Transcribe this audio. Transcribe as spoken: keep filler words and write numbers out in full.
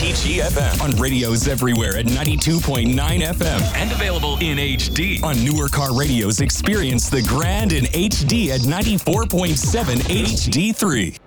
T G F M. On radios everywhere at ninety-two point nine F M. And available in H D. On newer car radios, experience the grand in H D at ninety-four point seven H D three.